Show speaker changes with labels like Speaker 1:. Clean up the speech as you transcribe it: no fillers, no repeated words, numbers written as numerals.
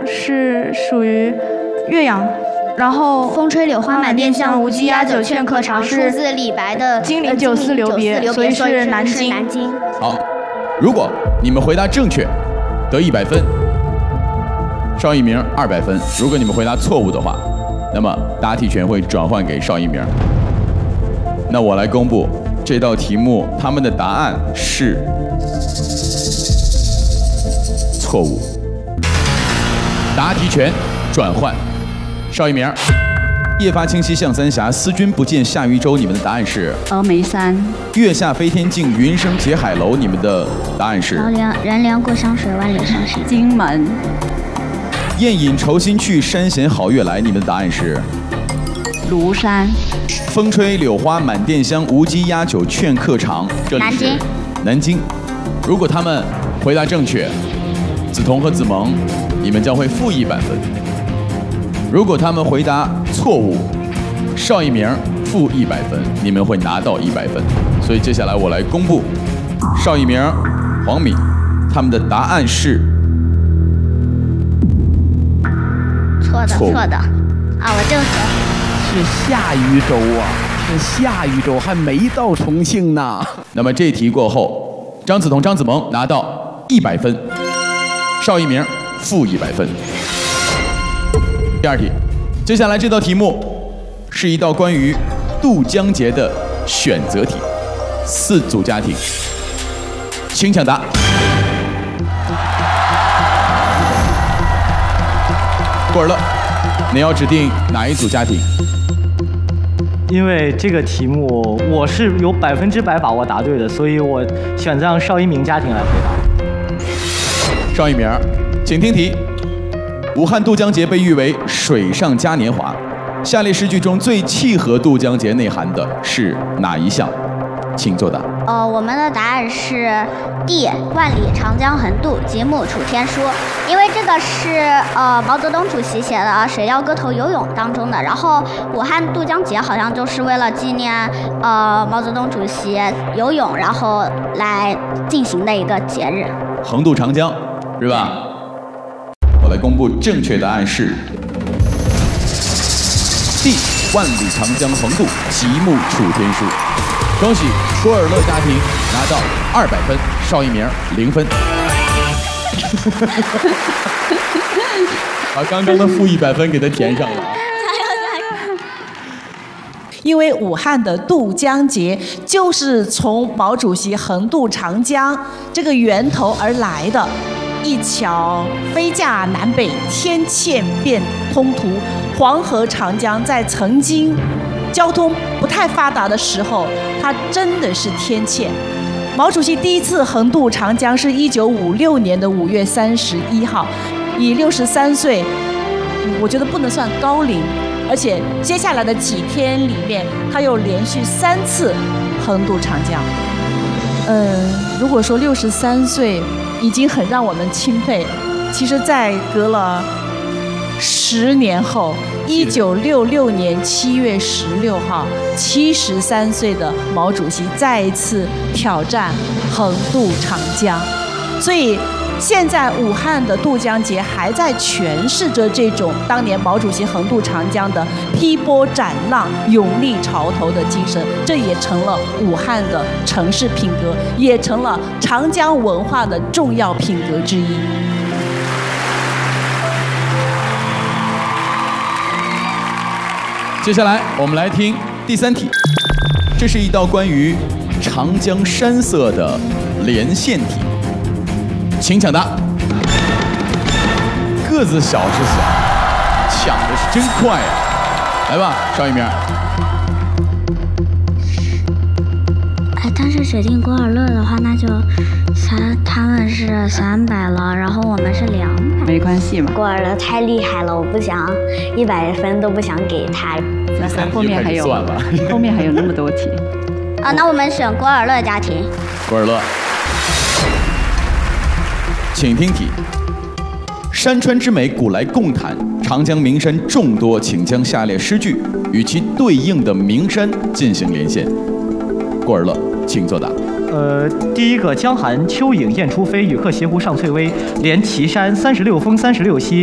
Speaker 1: 是属于岳阳。然后
Speaker 2: 风吹柳花满店香，无鸡鸭酒劝客尝，出自李白的《
Speaker 1: 金陵酒肆留别》，所以是南京。
Speaker 3: 好，如果你们回答正确，得100分，邵一鸣200分。如果你们回答错误的话，那么答题权会转换给邵一鸣。那我来公布这道题目，他们的答案是错误。答题权转换。邵一鸣，夜发清溪向三峡，思君不见下渝州。你们的答案是
Speaker 4: 峨眉山。
Speaker 3: 月下飞天镜，云生结海楼。你们的答案是
Speaker 2: 人凉过湘水，万里长城。
Speaker 4: 荆门。
Speaker 3: 雁引愁心去，山弦好月来。你们的答案是
Speaker 4: 庐山。
Speaker 3: 风吹柳花满店香，无鸡鸭酒劝客尝。这里是南京。如果他们回答正确，梓潼和子萌，你们将会负100分。如果他们回答错误，邵一鸣负100分，你们会拿到100分。所以接下来我来公布邵一鸣、黄敏他们的答案是
Speaker 2: 错的啊，我正说
Speaker 5: 是下渝州啊，是下渝州，还没到重庆呢。
Speaker 3: 那么这题过后，张梓潼、张子萌拿到100分，邵一鸣负100分。第二题，接下来这道题目是一道关于渡江节的选择题，4组家庭，请抢答。郭尔乐，你要指定哪一组家庭？
Speaker 6: 因为这个题目我是有100%把握答对的，所以我选择让邵一鸣家庭来回答。
Speaker 3: 邵一鸣，请听题。武汉渡江节被誉为水上嘉年华，下列诗句中最契合渡江节内涵的是哪一项？请作答。
Speaker 2: 我们的答案是 D， 万里长江横渡，极目楚天舒。因为这个是毛泽东主席写的《水调歌头·游泳》当中的。然后武汉渡江节好像就是为了纪念毛泽东主席游泳，然后来进行的一个节日。
Speaker 3: 横渡长江，是吧？我来公布正确答案是 D， 万里长江横渡，极目楚天舒。恭喜郭尔乐家庭拿到200分，邵一鸣0分。把刚刚的负100分给他填上了。
Speaker 7: 因为武汉的渡江节就是从毛主席横渡长江这个源头而来的。一桥飞架南北，天堑变通途。黄河、长江在曾经交通不太发达的时候，它真的是天堑。毛主席第一次横渡长江是1956年的5月31号，以63岁，我觉得不能算高龄，而且接下来的几天里面，他又连续3次横渡长江。如果说63岁已经很让我们钦佩，其实在隔了10年后，1966年7月16号，73岁的毛主席再一次挑战横渡长江，所以现在武汉的渡江节还在诠释着这种当年毛主席横渡长江的劈波斩浪、勇立潮头的精神，这也成了武汉的城市品格，也成了长江文化的重要品格之一。
Speaker 3: 接下来我们来听第3题，这是一道关于长江山色的连线题，请抢答。个子小是小，抢的是真快啊！来吧，邵一鸣。
Speaker 2: 但是指定郭尔乐的话，那就他们是300了，然后我们是200。
Speaker 4: 没关系嘛。
Speaker 2: 郭尔乐太厉害了，我不想100分都不想给他。
Speaker 4: 后面还有那么多题。
Speaker 2: 那我们选郭尔乐家庭。
Speaker 3: 郭尔乐，请听题。山川之美，古来共谈。长江名山众多，请将下列诗句与其对应的名山进行连线。郭尔乐，请作答。
Speaker 6: 第一个江寒秋影雁初飞，与客斜湖上翠微。连岐山36峰36溪。